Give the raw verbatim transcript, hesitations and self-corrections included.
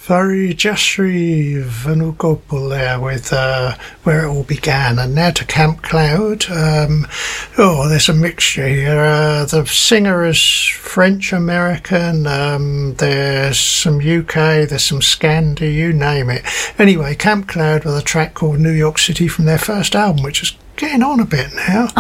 Very Jasri Venugopal there with uh, Where It All Began, and now to Camp Cloud. Um, oh, there's a mixture here. Uh, the singer is French-American, um, there's some U K, there's some Scandi, you name it. Anyway, Camp Cloud with a track called New York City from their first album, which is getting on a bit now.